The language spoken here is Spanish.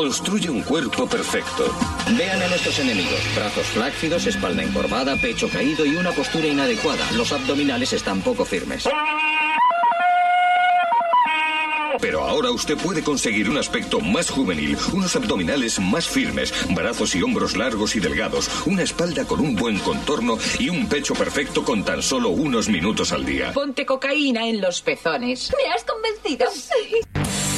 construye un cuerpo perfecto. Vean a nuestros enemigos. Brazos flácidos, espalda encorvada, pecho caído y una postura inadecuada. Los abdominales están poco firmes. Pero ahora usted puede conseguir un aspecto más juvenil, unos abdominales más firmes, brazos y hombros largos y delgados, una espalda con un buen contorno y un pecho perfecto con tan solo unos minutos al día. Ponte cocaína en los pezones. Me has convencido. Sí.